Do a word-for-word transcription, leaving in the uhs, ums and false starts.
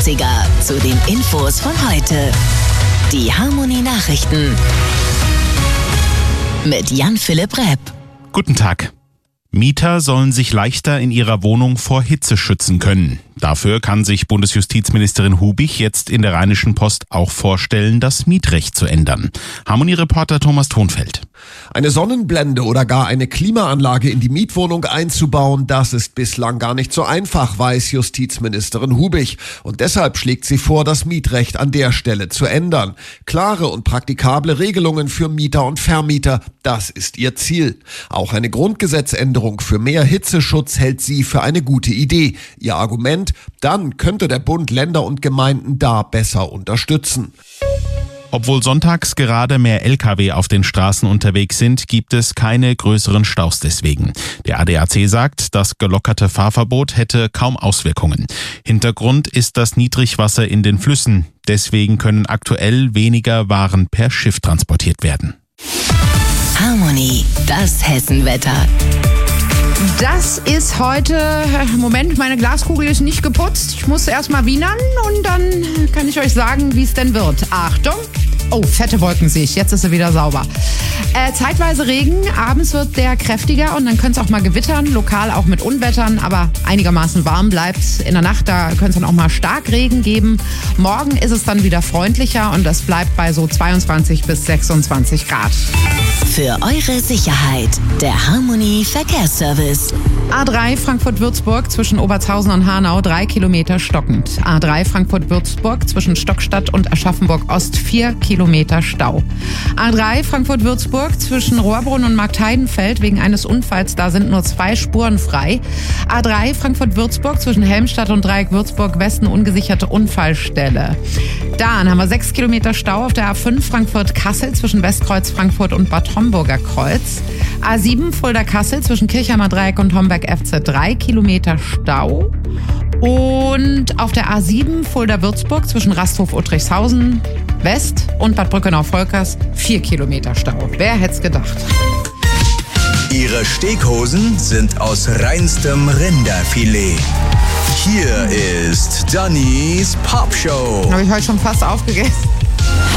neunziger zu den Infos von heute. Die Harmony Nachrichten mit Jan-Philipp Repp. Guten Tag. Mieter sollen sich leichter in ihrer Wohnung vor Hitze schützen können. Dafür kann sich Bundesjustizministerin Hubich jetzt in der Rheinischen Post auch vorstellen, das Mietrecht zu ändern. Harmony-Reporter Thomas Thonfeld. Eine Sonnenblende oder gar eine Klimaanlage in die Mietwohnung einzubauen, das ist bislang gar nicht so einfach, weiß Justizministerin Hubich. Und deshalb schlägt sie vor, das Mietrecht an der Stelle zu ändern. Klare und praktikable Regelungen für Mieter und Vermieter, das ist ihr Ziel. Auch eine Grundgesetzänderung für mehr Hitzeschutz hält sie für eine gute Idee. Ihr Argument: Dann könnte der Bund Länder und Gemeinden da besser unterstützen. Obwohl sonntags gerade mehr L K W auf den Straßen unterwegs sind, gibt es keine größeren Staus deswegen. Der A D A C sagt, das gelockerte Fahrverbot hätte kaum Auswirkungen. Hintergrund ist das Niedrigwasser in den Flüssen. Deswegen können aktuell weniger Waren per Schiff transportiert werden. Harmony, das Hessenwetter. Das ist heute, Moment, meine Glaskugel ist nicht geputzt. Ich muss erst mal wienern und dann kann ich euch sagen, wie es denn wird. Achtung! Oh, fette Wolken sehe ich. Jetzt ist sie wieder sauber. Äh, zeitweise Regen. Abends wird der kräftiger und dann könnte es auch mal gewittern. Lokal auch mit Unwettern, aber einigermaßen warm bleibt. In der Nacht, da könnte es dann auch mal stark Regen geben. Morgen ist es dann wieder freundlicher und es bleibt bei so zweiundzwanzig bis sechsundzwanzig Grad. Für eure Sicherheit, der Harmony Verkehrsservice. A drei Frankfurt-Würzburg zwischen Obertshausen und Hanau, drei Kilometer stockend. A drei Frankfurt-Würzburg zwischen Stockstadt und Aschaffenburg-Ost, vier Kilometer Stau. A drei Frankfurt-Würzburg zwischen Rohrbrunn und Marktheidenfeld wegen eines Unfalls, da sind nur zwei Spuren frei. A drei Frankfurt-Würzburg zwischen Helmstadt und Dreieck Würzburg-Westen, ungesicherte Unfallstelle. Dann haben wir sechs Kilometer Stau auf der A fünf Frankfurt-Kassel zwischen Westkreuz Frankfurt und Bad Homburger Kreuz. A sieben Fulda-Kassel zwischen Kirchheimer Dreieck und Homberg-F Z, drei Kilometer Stau. Und auf der A sieben Fulda-Würzburg zwischen Rasthof-Uttrichshausen West und Bad Brückenau-Volkers, vier Kilometer Stau. Wer hätte es gedacht? Ihre Steakhosen sind aus reinstem Rinderfilet. Hier ist Dannys Popshow. Habe ich heute schon fast aufgegessen.